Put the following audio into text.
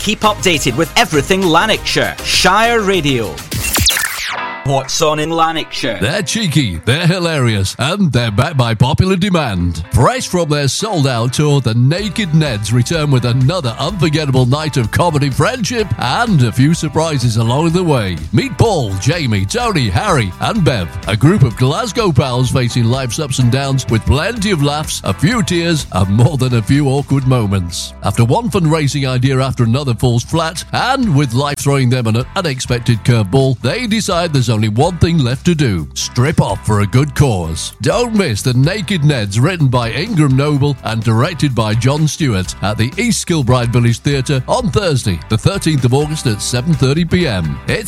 keep updated with everything Lanarkshire. Shire Radio. What's on in Lanarkshire? They're cheeky, they're hilarious, and they're backed by popular demand. Fresh from their sold-out tour, the Naked Neds return with another unforgettable night of comedy, friendship, and a few surprises along the way. Meet Paul, Jamie, Tony, Harry, and Bev, a group of Glasgow pals facing life's ups and downs with plenty of laughs, a few tears, and more than a few awkward moments. After one fundraising idea after another falls flat, and with life throwing them an unexpected curveball, they decide there's only one thing left to do: strip off for a good cause. Don't miss the Naked Neds, written by Ingram Noble and directed by Jon Stewart, at the East Kilbride Village Theatre on Thursday, the 13th of August at 7:30 p.m. It's